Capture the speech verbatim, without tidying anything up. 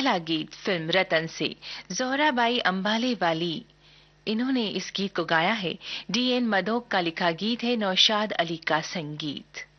पहला गीत फिल्म रतन से ज़ोहराबाई अंबाले वाली, इन्होंने इस गीत को गाया है। डी एन मधोक का लिखा गीत है, नौशाद अली का संगीत।